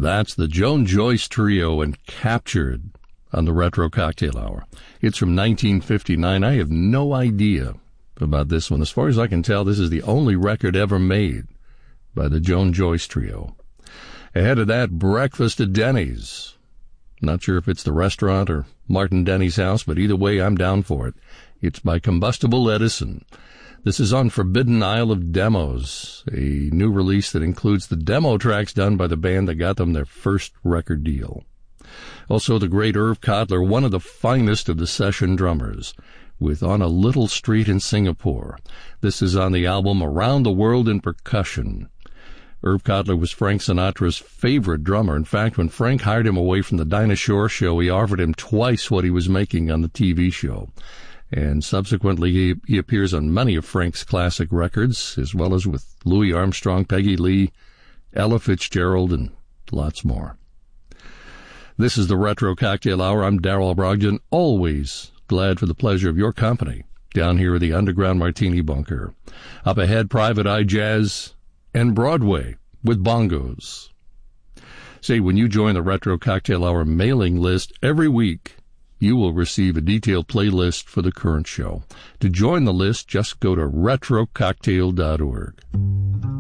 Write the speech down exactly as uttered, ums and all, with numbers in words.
That's the Joan Joyce Trio and Captured on the Retro Cocktail Hour. It's from nineteen fifty-nine. I have no idea about this one. As far as I can tell, this is the only record ever made by the Joan Joyce Trio. Ahead of that, Breakfast at Denny's. Not sure if it's the restaurant or Martin Denny's house, but either way, I'm down for it. It's by Combustible Edison. This is on Forbidden Isle of Demos, a new release that includes the demo tracks done by the band that got them their first record deal. Also, the great Irv Codler, one of the finest of the session drummers, with On a Little Street in Singapore. This is on the album Around the World in Percussion. Irv Codler was Frank Sinatra's favorite drummer. In fact, when Frank hired him away from the Dinah Shore show, he offered him twice what he was making on the T V show. And subsequently, he, he appears on many of Frank's classic records, as well as with Louis Armstrong, Peggy Lee, Ella Fitzgerald, and lots more. This is the Retro Cocktail Hour. I'm Darrell Brogdon, always glad for the pleasure of your company down here at the Underground Martini Bunker. Up ahead, Private Eye Jazz and Broadway with bongos. Say, when you join the Retro Cocktail Hour mailing list every week, you will receive a detailed playlist for the current show. To join the list, just go to retro cocktail dot org.